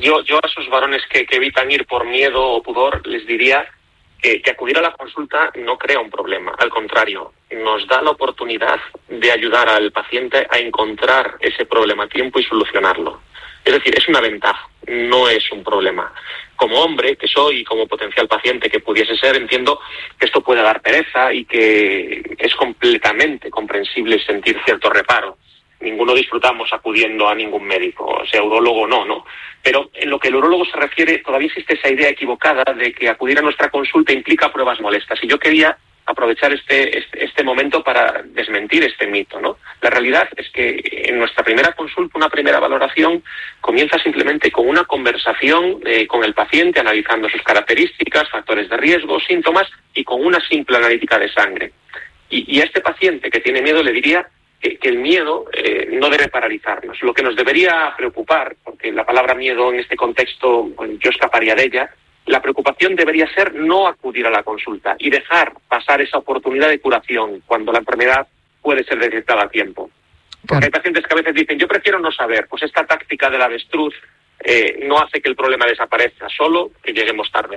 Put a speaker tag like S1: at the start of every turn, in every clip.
S1: Yo a esos varones que evitan ir por miedo o pudor les diría que acudir a la consulta no crea un problema. Al contrario, nos da la oportunidad de ayudar al paciente a encontrar ese problema a tiempo y solucionarlo. Es decir, es una ventaja, no es un problema. Como hombre que soy y como potencial paciente que pudiese ser, entiendo que esto puede dar pereza y que es completamente comprensible sentir cierto reparo. Ninguno disfrutamos acudiendo a ningún médico, sea urólogo o no. Pero en lo que el urólogo se refiere, todavía existe esa idea equivocada de que acudir a nuestra consulta implica pruebas molestas. Y yo quería aprovechar este momento para desmentir este mito, ¿no? La realidad es que en nuestra primera consulta, una primera valoración, comienza simplemente con una conversación con el paciente, analizando sus características, factores de riesgo, síntomas, y con una simple analítica de sangre. Y a este paciente que tiene miedo le diría que el miedo no debe paralizarnos. Lo que nos debería preocupar, porque la palabra miedo en este contexto, bueno, yo escaparía de ella, la preocupación debería ser no acudir a la consulta y dejar pasar esa oportunidad de curación cuando la enfermedad puede ser detectada a tiempo. Porque hay pacientes que a veces dicen, yo prefiero no saber, pues esta táctica del avestruz no hace que el problema desaparezca, solo que lleguemos tarde.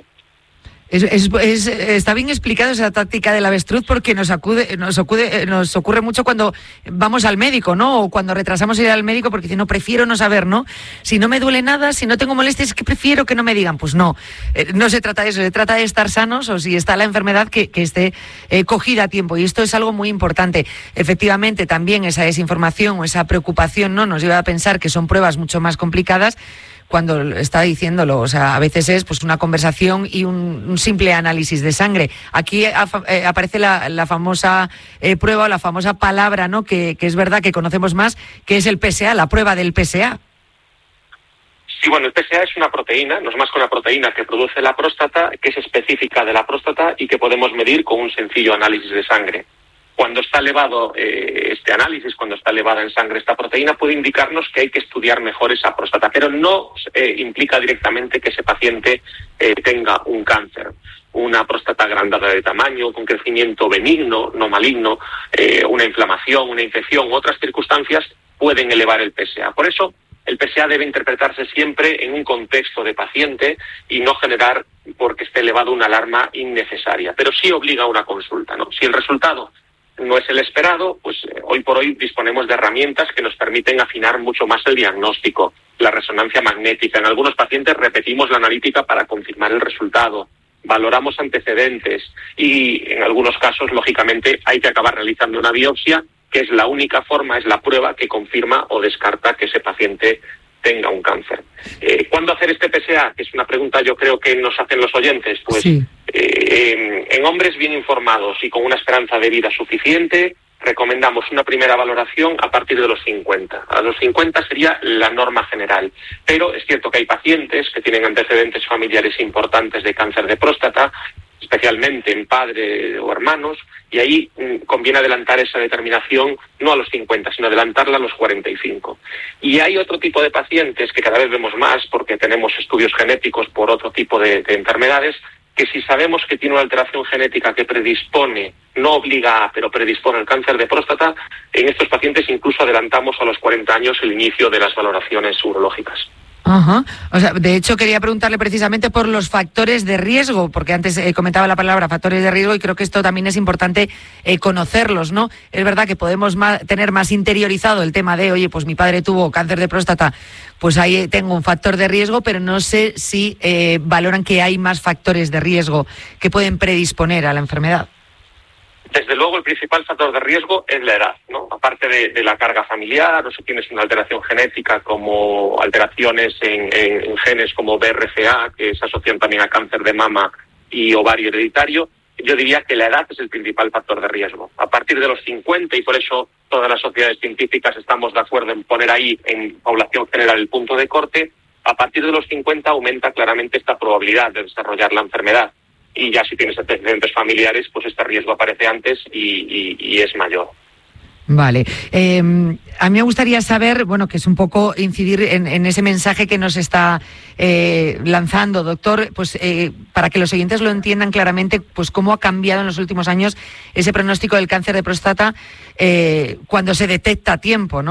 S2: Está bien explicado esa táctica del avestruz, porque nos ocurre mucho cuando vamos al médico, ¿no? O cuando retrasamos ir al médico porque dicen, no, prefiero no saber, ¿no? Si no me duele nada, si no tengo molestias, es que prefiero que no me digan. Pues no, no se trata de eso, se trata de estar sanos, o si está la enfermedad, que esté cogida a tiempo. Y esto es algo muy importante. Efectivamente, también esa desinformación o esa preocupación, ¿no?, nos lleva a pensar que son pruebas mucho más complicadas, cuando está diciéndolo. O sea, a veces es pues una conversación y un simple análisis de sangre. Aquí aparece la famosa prueba o la famosa palabra, ¿no?, que es verdad que conocemos más, que es el PSA, la prueba del PSA.
S1: Sí, bueno, el PSA es una proteína, no es más que una proteína que produce la próstata, que es específica de la próstata y que podemos medir con un sencillo análisis de sangre. Cuando está elevado este análisis, cuando está elevada en sangre esta proteína, puede indicarnos que hay que estudiar mejor esa próstata, pero no implica directamente que ese paciente tenga un cáncer, una próstata agrandada de tamaño, con crecimiento benigno, no maligno, una inflamación, una infección, otras circunstancias pueden elevar el PSA. Por eso, el PSA debe interpretarse siempre en un contexto de paciente y no generar, porque esté elevado, una alarma innecesaria. Pero sí obliga a una consulta, ¿no? Si el resultado no es el esperado, pues hoy por hoy disponemos de herramientas que nos permiten afinar mucho más el diagnóstico, la resonancia magnética. En algunos pacientes repetimos la analítica para confirmar el resultado, valoramos antecedentes y en algunos casos, lógicamente, hay que acabar realizando una biopsia, que es la única forma, es la prueba que confirma o descarta que ese paciente tenga un cáncer. ¿Cuándo hacer este PSA? Que es una pregunta, yo creo, que nos hacen los oyentes. Pues sí. En hombres bien informados y con una esperanza de vida suficiente, recomendamos una primera valoración a partir de los 50. A los 50 sería la norma general. Pero es cierto que hay pacientes que tienen antecedentes familiares importantes de cáncer de próstata, especialmente en padre o hermanos, y ahí conviene adelantar esa determinación no a los 50, sino adelantarla a los 45. Y hay otro tipo de pacientes que cada vez vemos más, porque tenemos estudios genéticos por otro tipo de enfermedades, que si sabemos que tiene una alteración genética que predispone, no obliga, pero predispone al cáncer de próstata, en estos pacientes incluso adelantamos a los 40 años el inicio de las valoraciones urológicas.
S2: Ajá. O sea, de hecho quería preguntarle precisamente por los factores de riesgo, porque antes comentaba la palabra factores de riesgo y creo que esto también es importante conocerlos, ¿no? Es verdad que podemos tener más interiorizado el tema de, oye, pues mi padre tuvo cáncer de próstata, pues ahí tengo un factor de riesgo, pero no sé si valoran que hay más factores de riesgo que pueden predisponer a la enfermedad.
S1: Desde luego, el principal factor de riesgo es la edad, ¿no? Aparte de la carga familiar, o si tienes una alteración genética como alteraciones en genes como BRCA, que se asocian también a cáncer de mama y ovario hereditario, yo diría que la edad es el principal factor de riesgo. A partir de los 50, y por eso todas las sociedades científicas estamos de acuerdo en poner ahí en población general el punto de corte, a partir de los 50 aumenta claramente esta probabilidad de desarrollar la enfermedad. Y ya si tienes antecedentes familiares, pues este riesgo aparece antes y es mayor.
S2: Vale. A mí me gustaría saber, bueno, que es un poco incidir en ese mensaje que nos está lanzando, doctor, pues para que los oyentes lo entiendan claramente, pues cómo ha cambiado en los últimos años ese pronóstico del cáncer de próstata cuando se detecta a tiempo, ¿no?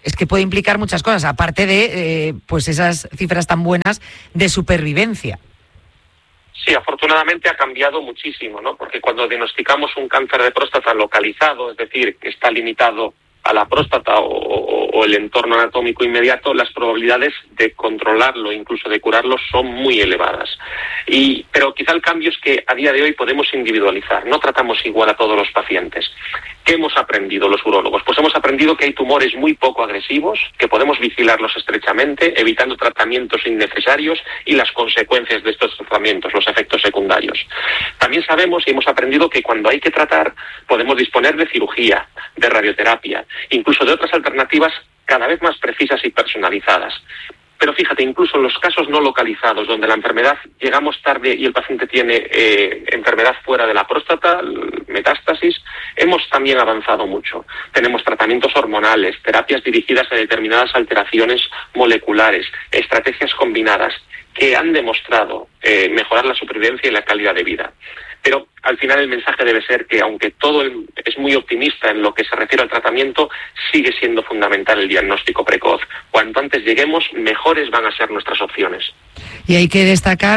S2: es que puede implicar muchas cosas, aparte de pues esas cifras tan buenas de supervivencia.
S1: Sí, afortunadamente ha cambiado muchísimo, ¿no? Porque cuando diagnosticamos un cáncer de próstata localizado, es decir, que está limitado a la próstata o el entorno anatómico inmediato, las probabilidades de controlarlo, incluso de curarlo, son muy elevadas. Pero quizá el cambio es que a día de hoy podemos individualizar, no tratamos igual a todos los pacientes. ¿Qué hemos aprendido los urólogos? Pues hemos aprendido que hay tumores muy poco agresivos, que podemos vigilarlos estrechamente, evitando tratamientos innecesarios y las consecuencias de estos tratamientos, los efectos secundarios. También sabemos y hemos aprendido que cuando hay que tratar podemos disponer de cirugía, de radioterapia, incluso de otras alternativas cada vez más precisas y personalizadas. Pero fíjate, incluso en los casos no localizados, donde la enfermedad llegamos tarde y el paciente tiene enfermedad fuera de la próstata, metástasis, hemos también avanzado mucho. Tenemos tratamientos hormonales, terapias dirigidas a determinadas alteraciones moleculares, estrategias combinadas que han demostrado mejorar la supervivencia y la calidad de vida. Pero al final el mensaje debe ser que, aunque todo es muy optimista en lo que se refiere al tratamiento, sigue siendo fundamental el diagnóstico precoz. Cuanto antes lleguemos, mejores van a ser nuestras opciones.
S2: Y hay que destacar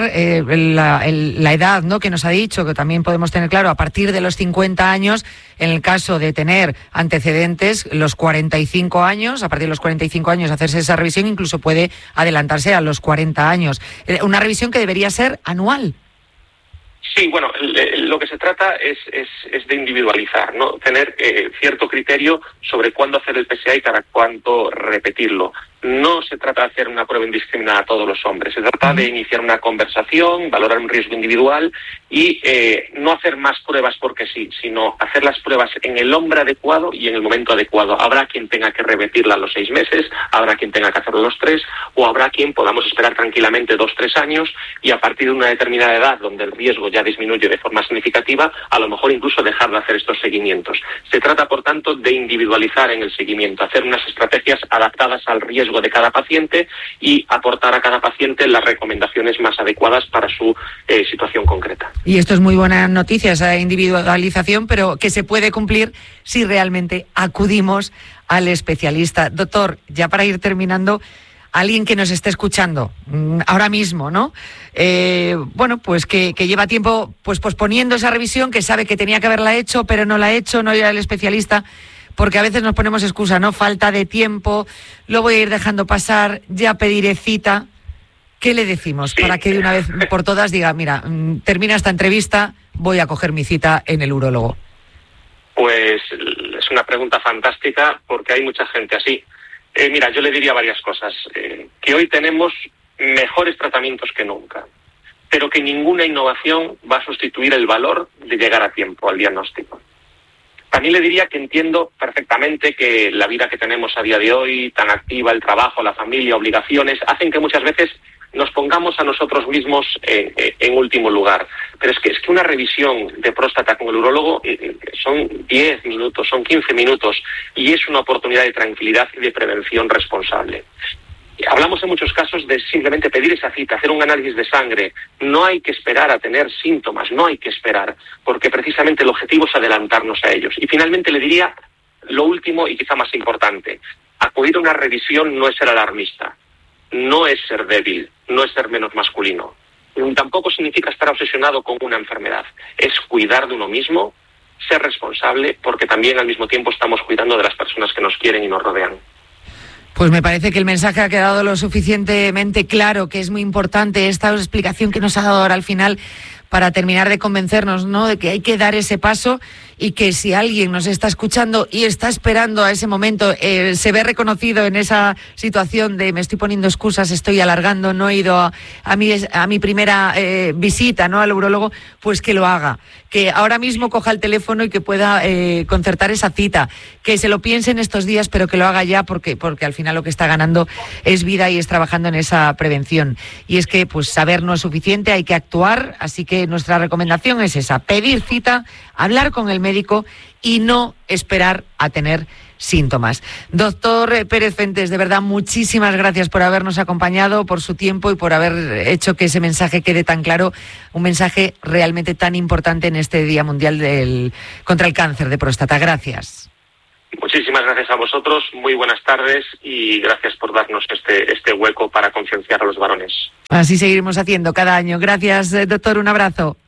S2: la edad, ¿no?, que nos ha dicho, que también podemos tener claro, a partir de los 50 años, en el caso de tener antecedentes, los 45 años, a partir de los 45 años hacerse esa revisión, incluso puede adelantarse a los 40 años. Una revisión que debería ser anual.
S1: Sí, bueno, lo que se trata es de individualizar, ¿no? Tener cierto criterio sobre cuándo hacer el PSA y cada cuánto repetirlo. No se trata de hacer una prueba indiscriminada a todos los hombres, se trata de iniciar una conversación, valorar un riesgo individual y no hacer más pruebas porque sí, sino hacer las pruebas en el hombre adecuado y en el momento adecuado. Habrá quien tenga que repetirla a los 6 meses, habrá quien tenga que hacerlo a los 3, o habrá quien podamos esperar tranquilamente 2-3 años y a partir de una determinada edad donde el riesgo ya disminuye de forma significativa, a lo mejor incluso dejar de hacer estos seguimientos. Se trata, por tanto, de individualizar en el seguimiento, hacer unas estrategias adaptadas al riesgo de cada paciente y aportar a cada paciente las recomendaciones más adecuadas para su situación concreta.
S2: Y esto es muy buena noticia, esa individualización, pero que se puede cumplir si realmente acudimos al especialista. Doctor, ya para ir terminando, alguien que nos esté escuchando ahora mismo, ¿no? Bueno, pues que lleva tiempo pues posponiendo esa revisión, que sabe que tenía que haberla hecho, pero no la ha hecho, no ir al especialista, porque a veces nos ponemos excusa, ¿no? Falta de tiempo, lo voy a ir dejando pasar, ya pediré cita. ¿Qué le decimos para que de una vez por todas diga, mira, termina esta entrevista, voy a coger mi cita en el urólogo?
S1: Pues es una pregunta fantástica porque hay mucha gente así. Mira, yo le diría varias cosas. Que hoy tenemos mejores tratamientos que nunca, pero que ninguna innovación va a sustituir el valor de llegar a tiempo al diagnóstico. También le diría que entiendo perfectamente que la vida que tenemos a día de hoy, tan activa, el trabajo, la familia, obligaciones, hacen que muchas veces nos pongamos a nosotros mismos en último lugar. Pero es que una revisión de próstata con el urólogo son 10 minutos, son 15 minutos, y es una oportunidad de tranquilidad y de prevención responsable. Hablamos en muchos casos de simplemente pedir esa cita, hacer un análisis de sangre. No hay que esperar a tener síntomas, no hay que esperar, porque precisamente el objetivo es adelantarnos a ellos. Y finalmente le diría lo último y quizá más importante: acudir a una revisión no es ser alarmista, no es ser débil, no es ser menos masculino. Tampoco significa estar obsesionado con una enfermedad, es cuidar de uno mismo, ser responsable, porque también al mismo tiempo estamos cuidando de las personas que nos quieren y nos rodean.
S2: Pues me parece que el mensaje ha quedado lo suficientemente claro, que es muy importante esta explicación que nos ha dado ahora al final para terminar de convencernos, ¿no?, de que hay que dar ese paso y que si alguien nos está escuchando y está esperando a ese momento, se ve reconocido en esa situación de me estoy poniendo excusas, estoy alargando, no he ido a mi primera visita, ¿no?, al urólogo, pues que lo haga, que ahora mismo coja el teléfono y que pueda concertar esa cita, que se lo piense en estos días, pero que lo haga ya porque al final lo que está ganando es vida y es trabajando en esa prevención. Y es que pues saber no es suficiente, hay que actuar, así que nuestra recomendación es esa: pedir cita, hablar con el médico y no esperar a tener síntomas. Doctor Pérez Fentes, de verdad, muchísimas gracias por habernos acompañado, por su tiempo y por haber hecho que ese mensaje quede tan claro, un mensaje realmente tan importante en este Día Mundial contra el Cáncer de Próstata. Gracias.
S1: Muchísimas gracias a vosotros, muy buenas tardes y gracias por darnos este hueco para concienciar a los varones.
S2: Así seguiremos haciendo cada año. Gracias, doctor, un abrazo.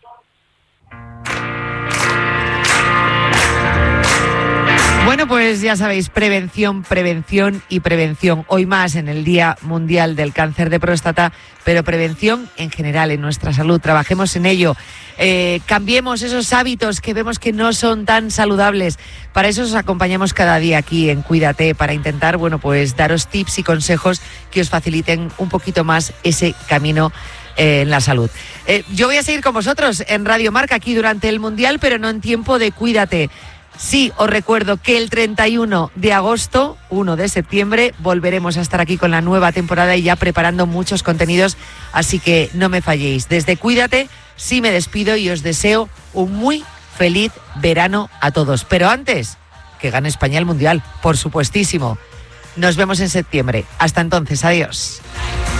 S2: Bueno, pues ya sabéis, prevención, prevención y prevención. Hoy más en el Día Mundial del Cáncer de Próstata, pero prevención en general en nuestra salud. Trabajemos en ello. Cambiemos esos hábitos que vemos que no son tan saludables. Para eso os acompañamos cada día aquí en Cuídate, para intentar, bueno, pues daros tips y consejos que os faciliten un poquito más ese camino en la salud. Yo voy a seguir con vosotros en Radio Marca aquí durante el Mundial, pero no en tiempo de Cuídate. Sí, os recuerdo que el 31 de agosto, 1 de septiembre, volveremos a estar aquí con la nueva temporada y ya preparando muchos contenidos, así que no me falléis. Desde Cuídate, sí me despido y os deseo un muy feliz verano a todos. Pero antes, que gane España el Mundial, por supuestísimo. Nos vemos en septiembre. Hasta entonces, adiós.